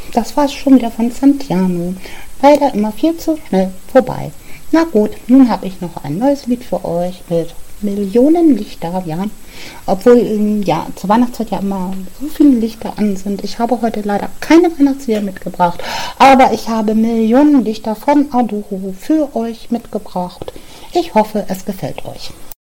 das war's schon wieder von Santiano. Leider immer viel zu schnell vorbei. Na gut, nun habe ich noch ein neues Lied für euch mit Millionen Lichter, ja. Obwohl, ja, zur Weihnachtszeit ja immer so viele Lichter an sind. Ich habe heute leider keine Weihnachtslieder mitgebracht, aber ich habe Millionen Lichter von Adoro für euch mitgebracht. Ich hoffe, es gefällt euch.